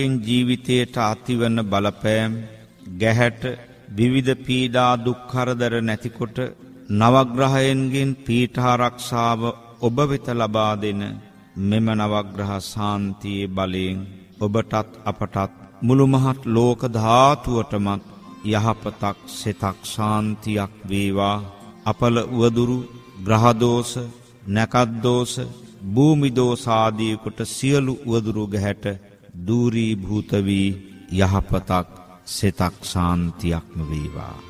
ජීවිතයට අතිවන බලපෑම් ගැහැට විවිධ පීඩා දුක් කරදර නැතිකොට නවග්‍රහයන්ගෙන් පීඨාරක්ෂාව ඔබ වෙත ලබා දෙන මෙම නවග්‍රහ ශාන්තියේ බලයෙන් ඔබටත් අපටත් මුළු මහත් ලෝක ධාතුවටමත් යහපතක් සිතක් ශාන්තියක් වේවා. අපල උවදුරු ග්‍රහ දෝෂ නැකත් දෝෂ භූමි දෝෂ ආදී කොට සියලු උවදුරු ගැහැට දූරීභූත වී යහපතක් සිතක් ශාන්තියක්ම වේවා.